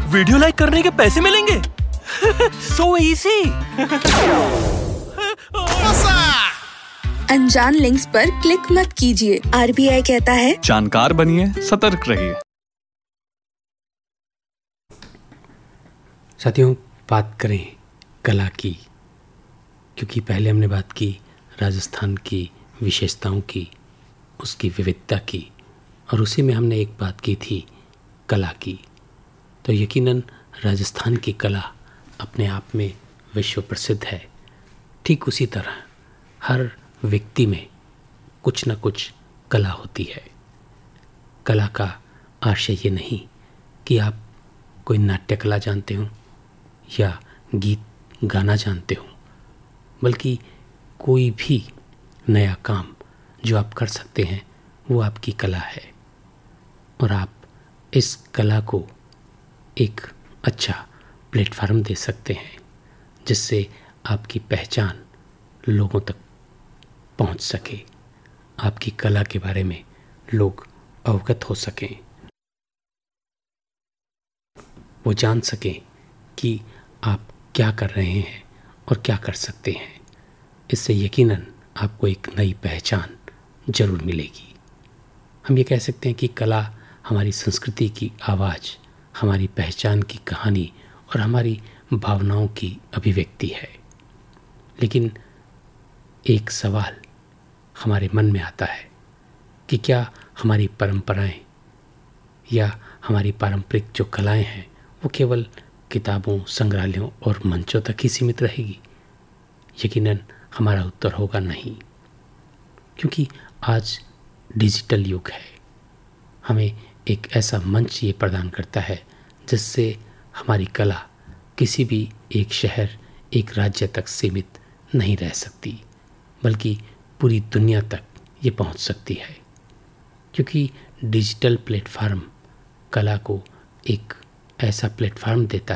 Video like करने के पैसे मिलेंगे? So easy. अनजान लिंक्स पर क्लिक मत कीजिए। RBI कहता है जानकार बनिए, सतर्क रहिए। साथियों, बात करें कला की, क्योंकि पहले हमने बात की राजस्थान की विशेषताओं की, उसकी विविधता की, और उसी में हमने एक बात की थी कला की। तो यकीनन राजस्थान की कला अपने आप में विश्व प्रसिद्ध है। ठीक उसी तरह हर व्यक्ति में कुछ न कुछ कला होती है। कला का आशय ये नहीं कि आप कोई नाट्य कला जानते हो या गीत गाना जानते हो, बल्कि कोई भी नया काम जो आप कर सकते हैं वो आपकी कला है। और आप इस कला को एक अच्छा प्लेटफार्म दे सकते हैं जिससे आपकी पहचान लोगों तक पहुंच सके, आपकी कला के बारे में लोग अवगत हो सकें, वो जान सकें कि आप क्या कर रहे हैं और क्या कर सकते हैं। इससे यकीनन आपको एक नई पहचान जरूर मिलेगी। हम ये कह सकते हैं कि कला हमारी संस्कृति की आवाज़, हमारी पहचान की कहानी और हमारी भावनाओं की अभिव्यक्ति है। लेकिन एक सवाल हमारे मन में आता है कि क्या हमारी परंपराएं या हमारी पारंपरिक जो कलाएं हैं वो केवल किताबों, संग्रहालयों और मंचों तक ही सीमित रहेगी? यकीनन हमारा उत्तर होगा नहीं, क्योंकि आज डिजिटल युग है। हमें एक ऐसा मंच ये प्रदान करता है जिससे हमारी कला किसी भी एक शहर, एक राज्य तक सीमित नहीं रह सकती, बल्कि पूरी दुनिया तक ये पहुंच सकती है। क्योंकि डिजिटल प्लेटफार्म कला को एक ऐसा प्लेटफार्म देता